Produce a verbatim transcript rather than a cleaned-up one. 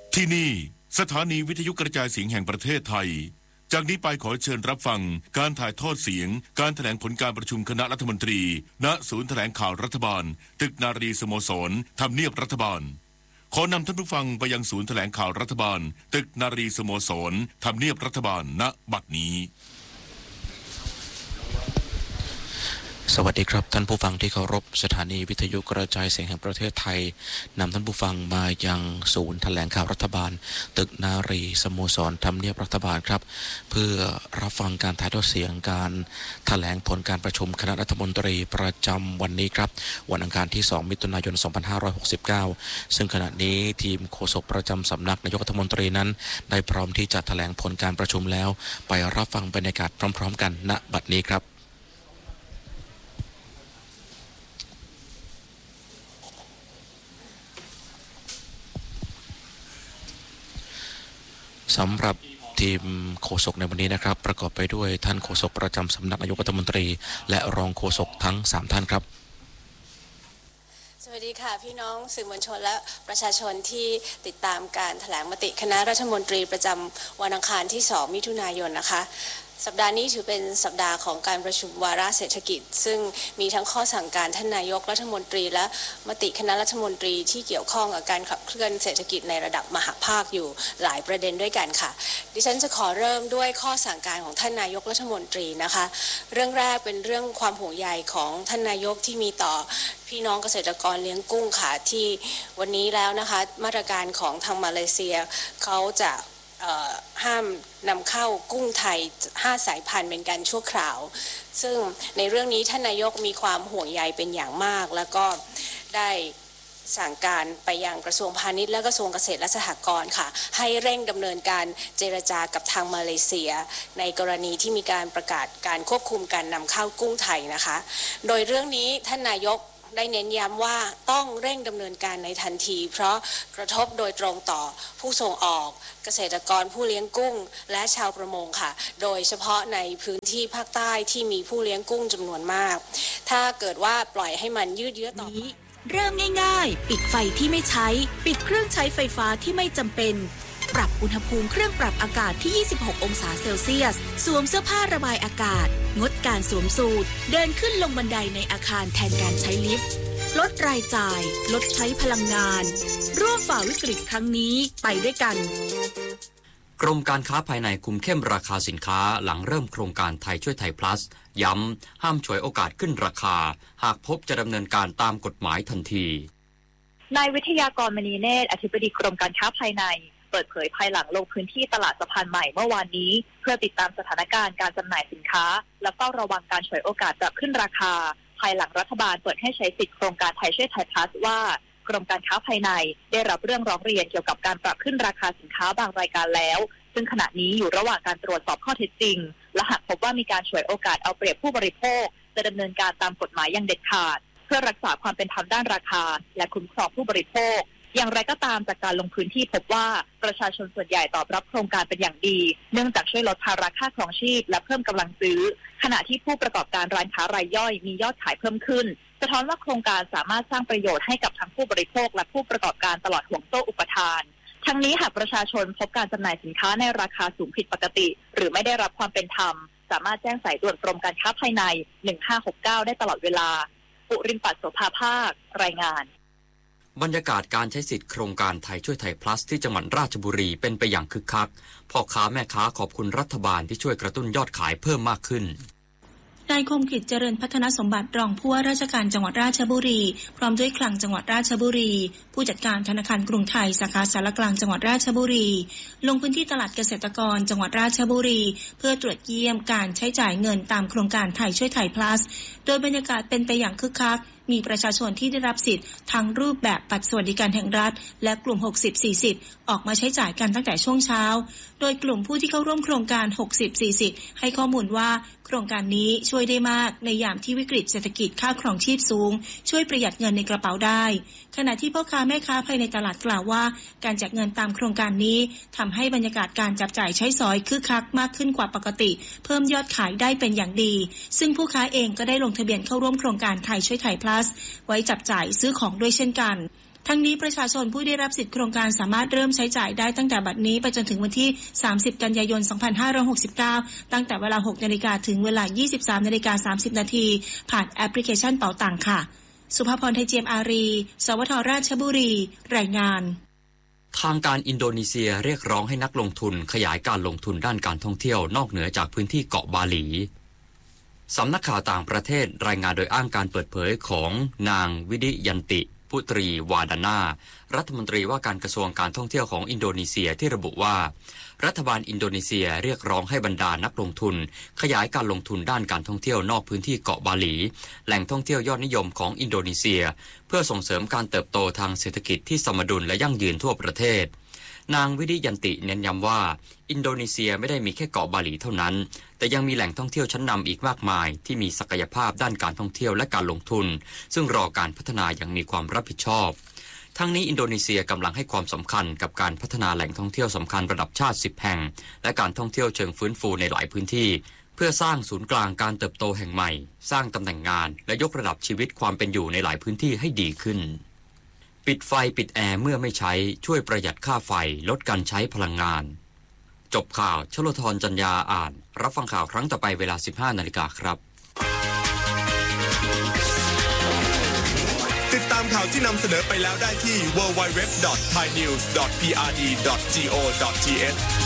ที่นี่สถานีวิทยุกระจายเสียงแห่งประเทศไทยจากนี้ไปขอเชิญรับฟังการถ่ายทอดเสียงการแถลงผลการประชุมคณะรัฐมนตรีณศูนย์แถลงข่าวรัฐบาลตึกนารีสโมสรทำเนียบรัฐบาลขอนำท่านผู้ฟังไปยังศูนย์แถลงข่าวรัฐบาลตึกนารีสโมสรทำเนียบรัฐบาลณบัดนี้สวัสดีครับท่านผู้ฟังที่เคารพสถานีวิทยุกระจายเสียงแห่งประเทศไทยนำท่านผู้ฟังมายังศูนย์แถลงข่าวรัฐบาลตึกนารีสโมสรทำเนียบรัฐบาลครับเพื่อรับฟังการถ่ายทอดเสียงการแถลงผลการประชุมคณะรัฐมนตรีประจำวันนี้ครับวันอังคารที่สองมิถุนายนสองพันห้าร้อยหกสิบเก้าซึ่งขณะนี้ทีมโฆษกประจำสำนักนายกรัฐมนตรีนั้นได้พร้อมที่จะแถลงผลการประชุมแล้วไปรับฟังบรรยากาศพร้อมๆกันณบัดนี้ครับสำหรับทีมโฆษกในวันนี้นะครับประกอบไปด้วยท่านโฆษกประจำสำนักนายกรัฐมนตรีและรองโฆษกทั้งสามท่านครับสวัสดีค่ะพี่น้องสื่อมวลชนและประชาชนที่ติดตามการแถลงมติคณะรัฐมนตรีประจำวันอังคารที่สองมิถุนายนนะคะสัปดาห์นี้ถือเป็นสัปดาห์ของการประชุมวาระเศรษฐกิจซึ่งมีทั้งข้อสั่งการท่านนายกรัฐมนตรีและมติคณะรัฐมนตรีที่เกี่ยวข้องกับการขับเคลื่อนเศรษฐกิจในระดับมหภาคอยู่หลายประเด็นด้วยกันค่ะดิฉันจะขอเริ่มด้วยข้อสั่งการของท่านนายกรัฐมนตรีนะคะเรื่องแรกเป็นเรื่องความห่วงใยของท่านนายกที่มีต่อพี่น้องเกษตรกรเลี้ยงกุ้งค่ะที่วันนี้แล้วนะคะมาตรการของทางมาเลเซียเขาจะห้ามนำเข้ากุ้งไทยห้าสายพันธุ์เป็นการชั่วคราวซึ่งในเรื่องนี้ท่านนายกมีความห่วงใยเป็นอย่างมากแล้วก็ได้สั่งการไปยังกระทรวงพาณิชย์และกระทรวงเกษตรและสหกรณ์ค่ะให้เร่งดำเนินการเจรจากับทางมาเลเซียในกรณีที่มีการประกาศการควบคุมการนำเข้ากุ้งไทยนะคะโดยเรื่องนี้ท่านนายกได้เน้นย้ำว่าต้องเร่งดำเนินการในทันทีเพราะกระทบโดยตรงต่อผู้ส่งออกเกษตรกรผู้เลี้ยงกุ้งและชาวประมงค่ะโดยเฉพาะในพื้นที่ภาคใต้ที่มีผู้เลี้ยงกุ้งจำนวนมากถ้าเกิดว่าปล่อยให้มันยืดเยื้อต่อไปเริ่มง่ายๆปิดไฟที่ไม่ใช้ปิดเครื่องใช้ไฟฟ้าที่ไม่จำเป็นปรับอุณหภูมิเครื่องปรับอากาศที่ยี่สิบหกองศาเซลเซียสสวมเสื้อผ้าระบายอากาศงดการสวมสูทเดินขึ้นลงบันไดในอาคารแทนการใช้ลิฟต์ลดรายจ่ายลดใช้พลังงานร่วมฝ่าวิกฤตครั้งนี้ไปด้วยกันกรมการค้าภายในคุมเข้มราคาสินค้าหลังเริ่มโครงการไทยช่วยไทย plus ย้ำห้ามฉวยโอกาสขึ้นราคาหากพบจะดำเนินการตามกฎหมายทันทีนายวิทยากรมณีเนตรอธิบดีกรมการค้าภายในเปิดเผยภายหลังลงพื้นที่ตลาดสะพานใหม่เมื่อวานนี้เพื่อติดตามสถานการณ์การจำหน่ายสินค้าและเฝ้าระวังการฉวยโอกาสปรับขึ้นราคาภายหลังรัฐบาลเปิดให้ใช้สิทธิโครงการไทยช่วยไทย plus ว่ากรมการค้าภายในได้รับเรื่องร้องเรียนเกี่ยวกับการปรับขึ้นราคาสินค้าบางรายการแล้วซึ่งขณะนี้อยู่ระหว่างการตรวจสอบข้อเท็จจริงและหากพบว่ามีการฉวยโอกาสเอาเปรียบผู้บริโภคจะดำเนินการตามกฎหมายอย่างเด็ดขาดเพื่อรักษาความเป็นธรรมด้านราคาและคุ้มครองผู้บริโภคอย่างไรก็ตามจากการลงพื้นที่พบว่าประชาชนส่วนใหญ่ตอบรับโครงการเป็นอย่างดีเนื่องจากช่วยลดภาระค่าครองชีพและเพิ่มกำลังซื้อขณะที่ผู้ประกอบการร้านค้ารายย่อยมียอดขายเพิ่มขึ้นสะท้อนว่าโครงการสามารถสร้างประโยชน์ให้กับทั้งผู้บริโภคและผู้ประกอบการตลอดห่วงโซ่อุปทานทั้งนี้หากประชาชนพบการจำหน่ายสินค้าในราคาสูงผิดปกติหรือไม่ได้รับความเป็นธรรมสามารถแจ้งสายด่วนกรมการค้าภายในหนึ่งห้าหกเก้าได้ตลอดเวลาปุริมปัตโสภาภาครายงานบรรยากาศการใช้สิทธิโครงการไทยช่วยไทย plus ที่จังหวัดราชบุรีเป็นไปอย่างคึกคักพ่อค้าแม่ค้าขอบคุณรัฐบาลที่ช่วยกระตุ้นยอดขายเพิ่มมากขึ้นนายคมกฤษเจริญพัฒนสมบัติรองผู้ว่าราชการจังหวัดราชบุรีพร้อมด้วยคลังจังหวัดราชบุรีผู้จัดการธนาคารกรุงไทยสาขาสารกลางจังหวัดราชบุรีลงพื้นที่ตลาดเกษตรกรจังหวัดราชบุรีเพื่อตรวจเยี่ยมการใช้จ่ายเงินตามโครงการไทยช่วยไทย plus โดยบรรยากาศเป็นไปอย่างคึกคักมีประชาชนที่ได้รับสิทธิ์ทั้งรูปแบบบัตรสวัสดิการแห่งรัฐและกลุ่ม หกสิบ สี่สิบ ออกมาใช้จ่ายกันตั้งแต่ช่วงเช้าโดยกลุ่มผู้ที่เข้าร่วมโครงการ หกสิบ สี่สิบ ให้ข้อมูลว่าโครงการนี้ช่วยได้มากในยามที่วิกฤตเศรษฐกิจค่าครองชีพสูงช่วยประหยัดเงินในกระเป๋าได้ขณะที่พ่อค้าแม่ค้าภายในตลาดกล่าวว่าการแจกเงินตามโครงการนี้ทำให้บรรยากาศการจับจ่ายใช้สอยคึกคักมากขึ้นกว่าปกติเพิ่มยอดขายได้เป็นอย่างดีซึ่งผู้ค้าเองก็ได้ลงทะเบียนเข้าร่วมโครงการไทยช่วยไทย plus ไว้จับจ่ายซื้อของด้วยเช่นกันทั้งนี้ประชาชนผู้ได้รับสิทธิโครงการสามารถเริ่มใช้จ่ายได้ตั้งแต่บัดนี้ไปจนถึงวันที่สามสิบกันยายนสองพันห้าร้อยหกสิบเก้าตั้งแต่เวลา หกนาฬิกา ถึงเวลา ยี่สิบสามนาฬิกาสามสิบนาทีผ่านแอปพลิเคชันเป๋าตังค่ะสุภาพรไทยเจียมอารีสวทราชบุรีรายงานทางการอินโดนีเซียเรียกร้องให้นักลงทุนขยายการลงทุนด้านการท่องเที่ยวนอกเหนือจากพื้นที่เกาะบาหลีสำนักข่าวต่างประเทศรายงานโดยอ้างการเปิดเผยของนางวิดิยันติพุตรีวาดานารัฐมนตรีว่าการกระทรวงการท่องเที่ยวของอินโดนีเซียที่ระบุว่ารัฐบาลอินโดนีเซียเรียกร้องให้บรรดานักลงทุนขยายการลงทุนด้านการท่องเที่ยวนอกพื้นที่เกาะบาหลีแหล่งท่องเที่ยวยอดนิยมของอินโดนีเซียเพื่อส่งเสริมการเติบโตทางเศรษฐกิจที่สมดุลและยั่งยืนทั่วประเทศนางวิดิยันติเน้นย้ำว่าอินโดนีเซียไม่ได้มีแค่เกาะบาหลีเท่านั้นแต่ยังมีแหล่งท่องเที่ยวชั้นนำอีกมากมายที่มีศักยภาพด้านการท่องเที่ยวและการลงทุนซึ่งรอการพัฒนาอย่างมีความรับผิดชอบทั้งนี้อินโดนีเซียกำลังให้ความสำคัญกับการพัฒนาแหล่งท่องเที่ยวสำคัญระดับชาติสิบแห่งและการท่องเที่ยวเชิงฟื้นฟูในหลายพื้นที่เพื่อสร้างศูนย์กลางการเติบโตแห่งใหม่สร้างตำแหน่งงานและยกระดับชีวิตความเป็นอยู่ในหลายพื้นที่ให้ดีขึ้นปิดไฟปิดแอร์เมื่อไม่ใช้ช่วยประหยัดค่าไฟลดการใช้พลังงานจบข่าวชลธรจัญญาอ่านรับฟังข่าวครั้งต่อไปเวลา สิบห้านาฬิกาครับติดตามข่าวที่นำเสนอไปแล้วได้ที่ ดับเบิลยู ดับเบิลยู ดับเบิลยู ดอท ไทยนิวส์ ดอท พี อาร์ ดี ดอท จี โอ ดอท ที เอช